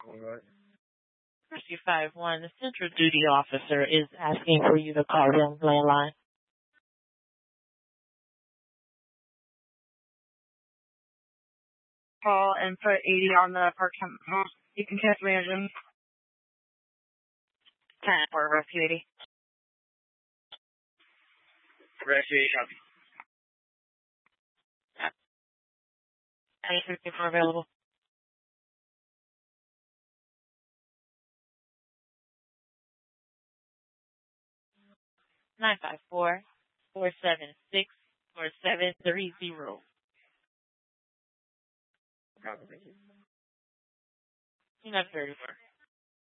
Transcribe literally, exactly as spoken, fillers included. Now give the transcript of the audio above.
Rescue five one, the Central Duty Officer is asking for you to call them landline. Call and put eighty on the park temp. You can test the engine. ten for Rescue eighty. Rescue eighty, copy. eight fifty-four available. nine five four, four seven six, four seven three zero. Copy, thank you. nine thirty-four.